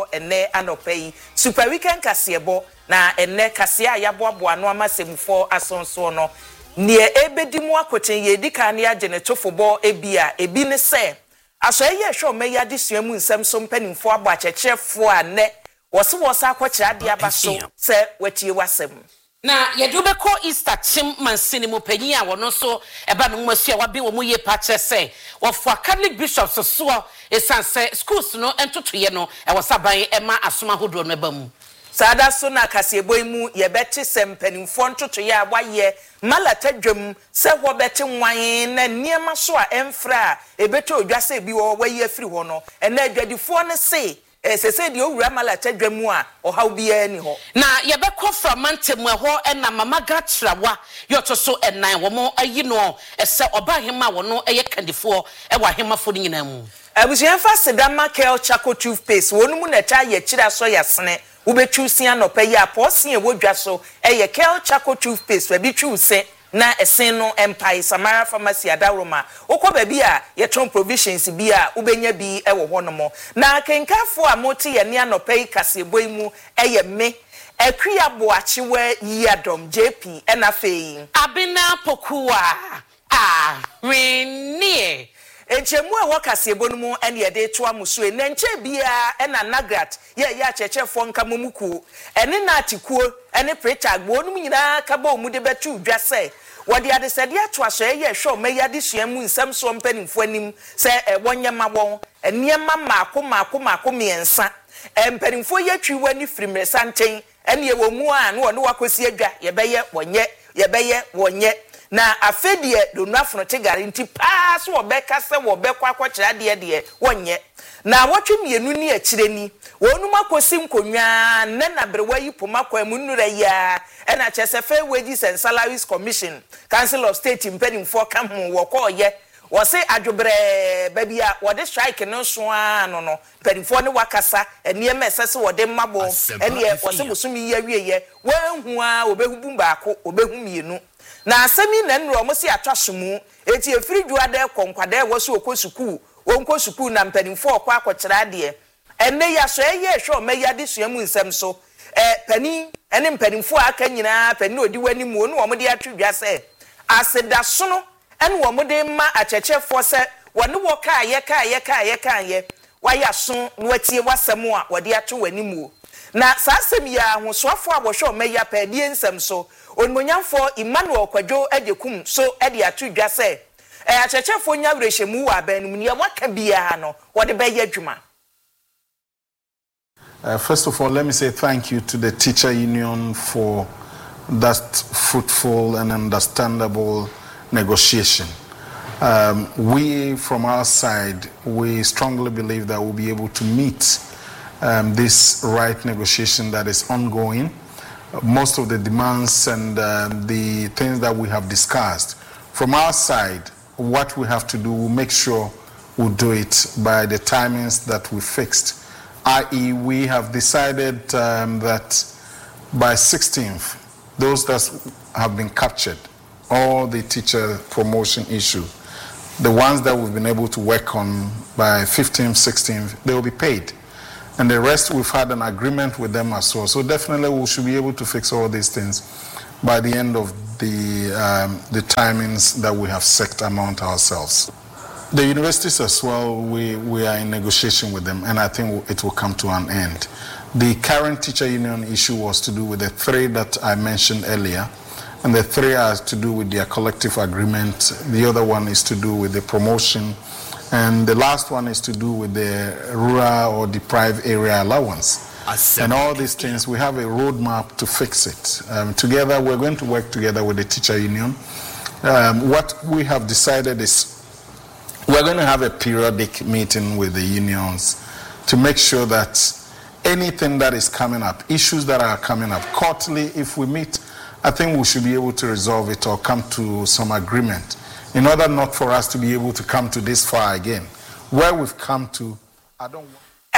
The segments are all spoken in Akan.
ho ene anopai super weekend kasebo na ene kase a yaboaboa no amasemfo asonso no ne ebedimu akoten ye dika ne agye ne tofobɔ ebia ebi ne se aso eye hwe meya desuamu nsem so mpanimfo abo akyekyeefo a ne wose akɔkyerɛ ade abaso se watie wasem na yedubeko Easter chim mansini mu panyi a wono so eba no masu a wabe wo mu ye pa kyerɛ sɛ wɔfo Catholic bishops so esanse schools no entotoye no ewosaban ema asoma hodo no eba mu sada so na kasebo mu ye beti sempanimfo ntotoye a waye malata dwam se ho beti nwan na niema so a emfra ebeto odwase bi wo waye afiri ho no ena adwadifo ne se sese de owura malata dwamu a ohaw bia ni ho na yebekɔ fra mantemu ho na mama gatrawa yoto so enan wo mo ayi no ese oba hema wo no eye kandifo wa hemafo nyina mu abusuanfa sedama kel charcoal toothpaste wonu mu na cha ye kira so yasene wo betwu sia no pa ya posie wodwa so eye kel charcoal toothpaste wa bitwu se na esen no empire Samara pharmacy adaroma okwa ba a ye ton provisions bi a ubenya bi ewo honomo na kenkafo a moti ye ne anopai kasebo mu eye me akria boachewa yadom JP enafei abina pokuwa renie enchemu a wakasebo no mu ene ye de to amuso na nche bia ena nagrat ye achechefo nka momuku ene na atikuo ene preacher agbo no nyina ka ba mu de betu dwase wodi adesede ato aso ye hwe meya de suamu nsam so mpanimfo anim se wonyema won eniema maako miensa mpanimfo ye twi wani firimre santen ene ye wo mu a no no wakosi adwa ye beye wonye na afedie donuafono te guarantee pass wo beka se wo bekwa akɔkyerɛ de wonye na wotwe mienu ni akyire ni wonu makosi nkonwa na brewa yi pomakwa mu nnura ya na kyese Fair Wages and Salaries Commission Council of State mpanimfo kam wo kɔɔye wo se adwobre baby a wo de strike no so no mpanimfo ne wakasa eniema esese wo de mmabo ene wo se bosumi ya wieye wanhu a obehu baako obehu mienu na asemi na nro mo si atwasomu eti efiri dwuade konkwade wo so okosuku wonkosuku na mpanimfo okwa akɔkyerɛ ade enne ya so eye hwe omeya de suamu nsɛm so pani ene mpanimfo aka nyina pani odi wani mu onu wo de atwedwa se aseda so no ene wo de ma akyekyeefo se wone wo kaaye waya so no atie wasɛm a wo de atwe wani mu na saasɛm ya ahosoafo a wo hwe omeya pa die nsɛm so onmonyamfo Emmanuel Kwadwo ajekum so e de atwedwa se akyekyeefo nya wrehemu wa abanum ne waka bia no wo de bɛyɛ adwuma. First of all, let me say thank you to the teacher union for that fruitful and understandable negotiation. We, from our side, we strongly believe that we'll be able to meet this right negotiation that is ongoing. Most of the demands and the things that we have discussed, from our side, what we have to do, we'll make sure we'll do it by the timings that we fixed. I.e., we have decided that by 16th, those that have been captured, all the teacher promotion issue, the ones that we've been able to work on by 15th, 16th, they will be paid. And the rest, we've had an agreement with them as well. So definitely we should be able to fix all these things by the end of the timings that we have set among ourselves. The universities as well, we are in negotiation with them, and I think it will come to an end. The current teacher union issue was to do with the three that I mentioned earlier, and the three are to do with their collective agreement. The other one is to do with the promotion, and the last one is to do with the rural or deprived area allowance. And all these things, we have a roadmap to fix it. Together, we're going to work together with the teacher union. What we have decided is we're going to have a periodic meeting with the unions to make sure that anything that is coming up, issues that are coming up, quarterly, if we meet, I think we should be able to resolve it or come to some agreement in order not for us to be able to come to this far again. Where we've come to, I don't want...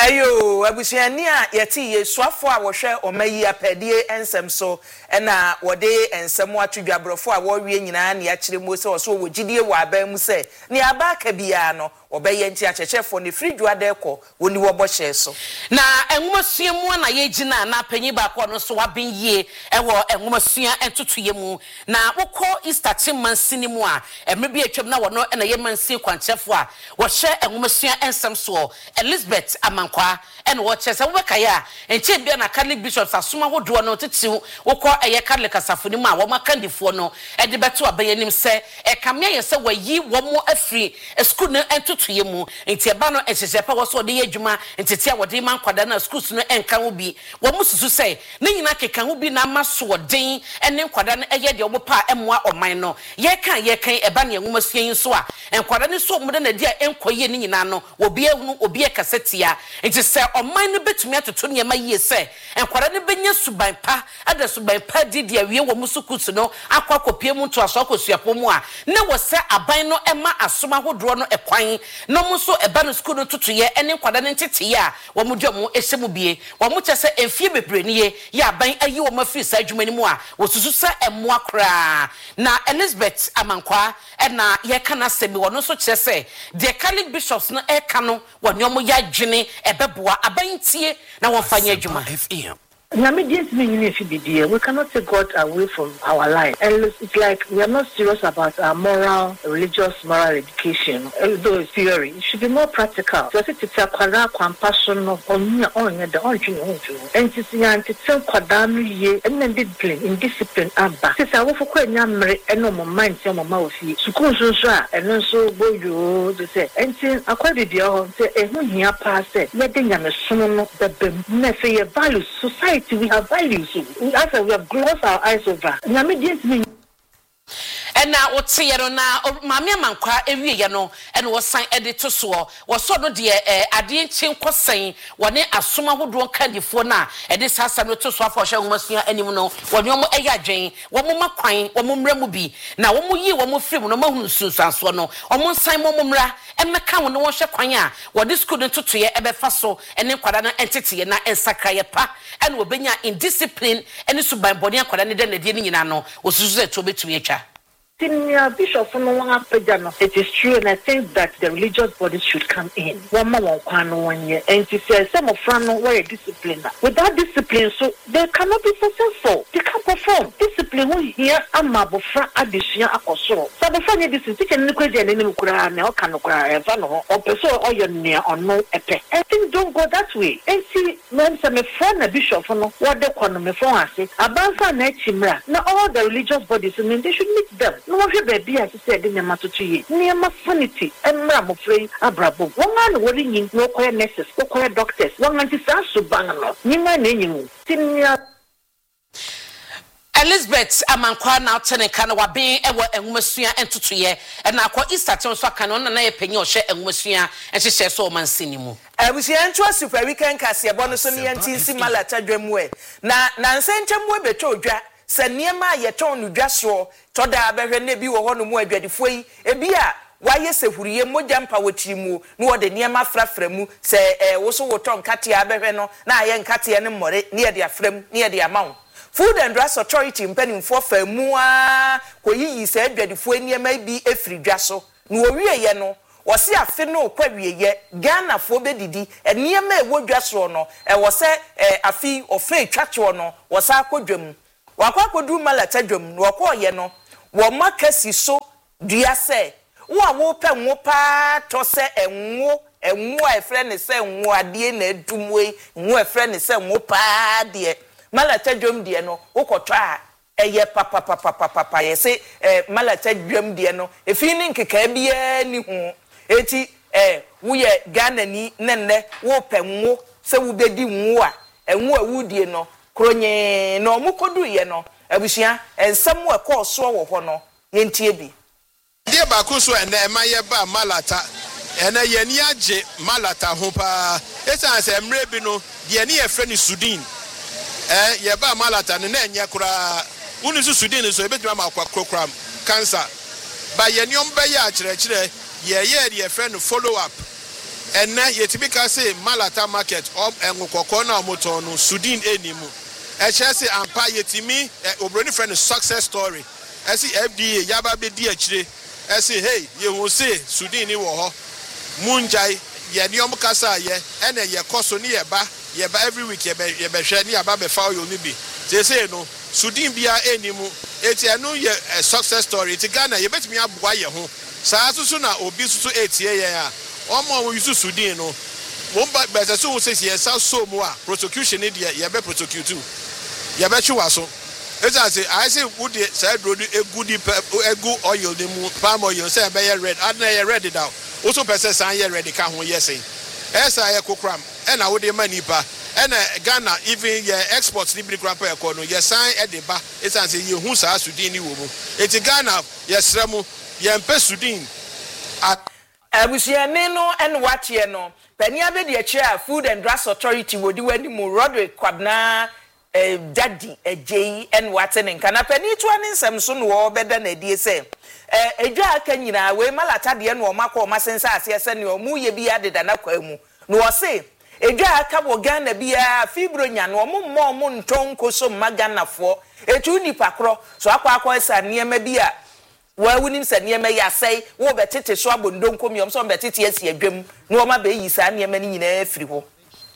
Ayo abusuani a yeti ye swafo a wo hwe omayi apedie ensem so na wode ensem atudwabrofo a wo wie nyina na ya kire mo se so wo gidie wo aban mu se ne aba ka bia no obeye nti achechefo ne fridua de ko woni wo bo hye so na enwomasua mu na ye gina na panyi ba ko no so waben yie ewo enwomasua entotoye mu na wokọ Easter chimansini mu a emre bi atwam na wono na ye mansi kwanchefo a wo hye enwomasua ensem so Elizabeth Amankwa and watch as a workaya and Chibia na Catholic bishops as suma would no to wokọ eye Catholic asafuni ma wo makandi fo no e de beto abayanim se e kamia se wa yi wo mo afri e school no entotoye mu enti eba no ehyehepa wo so de adwuma enti tia wo de man kwada na schools no enka wo bi wo mususu se ne nyina keka wo bi na maso den ene kwada no eye de wo pa emoa oman no ye kan eba ne enwomasua yin so a enkwada ne so mo de na dia enkoye ne nyina no obi ehunu obi ekasetia enti se oman no betumi atoto ne ma yie se enkwada ne benya suban pa ada suban pa di dia wie wo musukusu no akwakopie mu to aso akosuapo mu a ne wo se aban no ema asoma hodro no ekwan no mo so eba no school no totoye ene nkwada ne ntete a wo mo dwom ehyemu bie wo mo kyese enfie bebre ne ye ya aban ayi wo mafiri sa adwuma ni mu a wo susu se emoa kra na Elizabeth Amankwa na ye kana semi wo no so kyese the Catholic bishops no e ka no wo nyomo ya dwene ebeboa aban tie na wo fanya adwuma we cannot take God away from our life. And it's like we are not serious about our religious moral education. Although it's theory, it should be more practical. So it's a compassion of and discipline. Since I will for and no mind some of my and also boyo to say and since I quite the here past it, letting them assume that the values society. We have values. We have closed our eyes over. And now what say you na Mami Amankwa ewie ye no and was sign edit to so was so no de ade chin kwasan wone asoma hodo kandifo na e de sasa no to so afo hwe womasua anim no wone omo eya dwen wo mo makwan wo mo mra mu bi na wo mo yi wo mo firi mu no mahunu sunsanso no omo san mo mra emeka wo no wo hwe kwan a wo de school no totoye ebefa so ene kwada na entete na ensakraye pa ene obenya indiscipline ene suban boni akwada ne de na die ni nyina no osusu ze to betumi atwa. Senior Bishop, it is true, and I think that the religious bodies should come in. 1 year, and she says some of them were disciplined. Without discipline, so they cannot be successful. They can't perform. Discipline will hear a mabo fra addition a coso. So the funny this is teaching the crazy and then or can or person or your near or no epe. And things don't go that way. And see, when some friend a bishop for what they call me for us, about Chimra. Now all the religious bodies, I mean, they should meet them. No one baby as said in the Matuchi, near Mafanity, and Ramofrey, Abrabo. 1 man worrying, no choir nurses, no choir doctors, 1 anti-sasu bangalo, Nima name, Senior. Elizabeth Amankwa na tene kana wa ben ewo enwomasua entotoye na akwa Easter ton so kana na ye penye o hye enwomasua enhyehyɛ so mansini mu abusia nto super weekend kase ebo no so ne yantinsi malata dwam we na nsenkyem we betwa odwa se niema ye ton no dwaso to da abehwe na bi wo ho no mu adwadifo yi ebi a waye sehuriye mogya mpa wotirimu no wo de niema frafra mu se wo so wo ton kate abehwe no na aye nkate ne mmore ne ye de afram ne ye de amawo Food and Drugs Authority mpeni mfo fa mu a koyiyi se adwadifo niema bi efri dwaso no owie ye no wose afe no kwawie ye Ghana fo bedidi niema ewo dwaso no wo se afi ofe twacho no wose akodwam wakwakodu malata dwam no wakoye no wo makasi so dua se wo pe nwo pa to se enwo efre ne se enwo ade na adumwe enwo efre ne se enwo pa de malata dwam de no wokotwa a eye papa yese malata dwam de no efi ni nkeka bia ni hu eti wo ye Ghana ni nenne wo pe nwo se wo bedi nwo a enwo awudie no kronye no mukodu ye no abusia ensam we ko so wo ho no yentie bi die ba ko so ene ema ye ba malata ene ye ni age malata ho pa esa se emre bi no de ne ye fre ni Sudin ye ba malata ne na enye kura unu su Sudin so ebetuma ma kwa krokram cancer ba ye ni omba ye akire ye de ye fre no follow up ene yetimi ka say Malata market engokoko na omoton no Sudin enimu e che say ampa yetimi obroni friend success story e say FDA yaba be di akire e say hey ye hu say Sudin ni wo ho munjai ye ni omkasa ye ene ye koso ni ye ba every week ye be hwe ni aba be fa yo ni bi say no Sudin bia enimu eti enu ye success story eti Ghana ye betimi aboa ye ho saa susu na obi susu etie ye a omo use Sudin no won ba se so say ye so mo a prosecution ni de ye be prosecute ye be twa so eti I say would say do egu oil ni mu palm oil say be ye red adna ye red down also person san ye red ka ho ye say esa ye kokram e na wo de manipa and Ghana even your exports libri grandpa econo yes sign at the ba it's say you hu sa Sudin ni wo mu eti Ghana yes ramu ye mpe Sudin abusiane no en watie no pania be de chair Food and Drugs Authority wodi wani mu Roderick Kwabna daddy ejei en watene kana pani to ani nsem so no wo beda na die se edwa aka nyina we Malata de no makọ masensa ase ese ne omu ye bi adeda na kwa mu no wo se edwa aka bo Ghana bia fibro nya no mo ntonko so magana fo etu nipa kro so akwa esa niema bia wa wunim se niema ya sei wo betete so abondonko miom so betete asi adwam no o ma be yi sa niema ni nyina afiri ho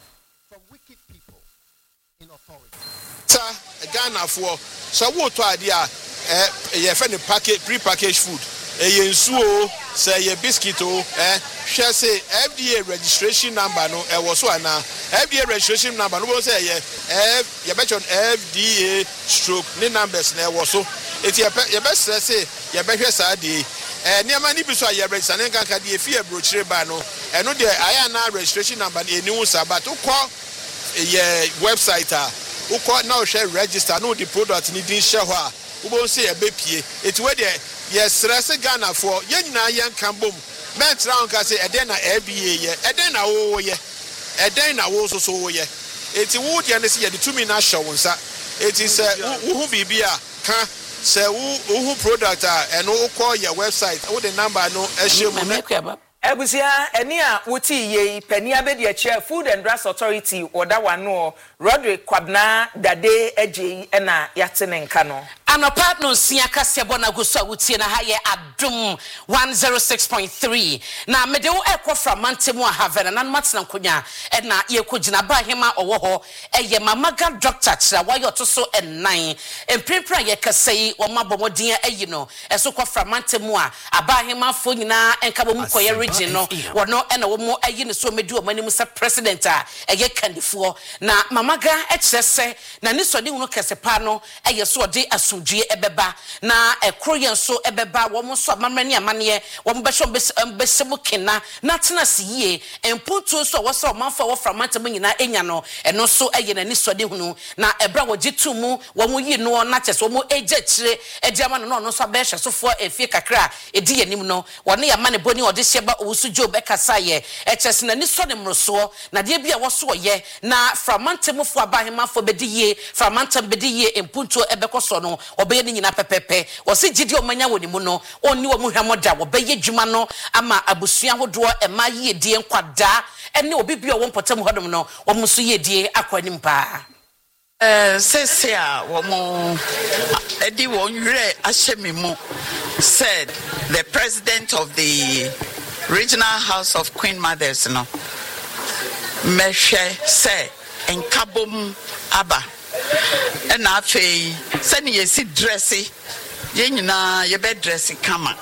Ghana for so wo to ade a ye fe ne package pre-packaged food ye nsuo say ye biscuit o hwe say FDA registration number no e wo so ana FDA registration number no wo say ye betchon FDA stroke ni numbers na e wo so eti ye be say ye be hwe sa de niam ni bi so ye register ne kanka de fi abrochire ba no eno de aya na registration number eni wo sa but ukọ ye website ukọ na o share register no the product ni din share ho a ubo say e be pie eti we de yes stress Ghana for ye nyina ye nkambom mentra on ka say eden na FBA ye eden na wo ye eden na wo so wo ye eti wo de na say ye de tumi na show nsa eti say wo hu bibia ka say wo hu product a eno ukọ ye website wo the number no e share mu Ebusia eni a wuti ye pania be de chair Food and Drugs Authority oda wano Roderick Kwabna dade ejei na yatene nka no Anopa no sia kase bona guso wutie na ha ye adum 106.3 na mede wo ekofra mantemu a havena na matena nkonya na ye kogina ba hema owo ho eye mamaga doctor kira wa yo to so ennan emprempra ye kasei wo mabomodin ayi no eso kofra mantemu a aba hema fo nyina enka bo mkoye region no wono na wo mo ayi ne so medi o manim sa president a eye kandifo na mamaga ekirese na ni so de hunu kesepa no eye so de asudue ebeba na ekroyen so ebeba wo mo so amamani amane wo mo besebo kena na tena siye empuntu so wo so manfa wo framante mo nyina enya no eno so eye na ni so de hunu na ebra wo gitumu wo mo yi no na chese wo mo eje kire ediama no no so abehye so fo efie kakra edi yanim no wone ya mane boni ode hyeba owusu job ekasa ye echese na ni so de mroso na de bia wo so ye na framante mo fo abahema fo bediye framante bediye empuntu ebekoso no obeye ni nyina pepepe wo se gidi omanya woni mu no oni wo mu hwamoda wo beye dwuma no ama abusua hodo ema ye die nkwada ene obibia wo mpotam hodom no wo muso ye die akwanim pa sese a wo mo edi won yire ahyemimu said the president of the Regional House of Queen Mothers no meshe say enkabom aba and afei sani yesi dressy ye nyina ye be dressy kama